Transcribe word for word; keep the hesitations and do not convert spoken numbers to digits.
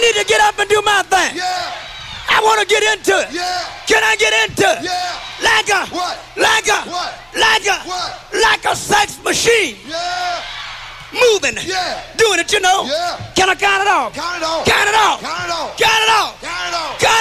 need to get up and do my thing. Yeah. I want to get into it. Yeah. Can I get into it? Yeah. Like a, What? like a, What? like a, What? like a sex machine. Yeah. Moving. Yeah. Doing it, you know. Yeah. Can I count it off? Count it off. Count it off. Count it off. Count it off. Count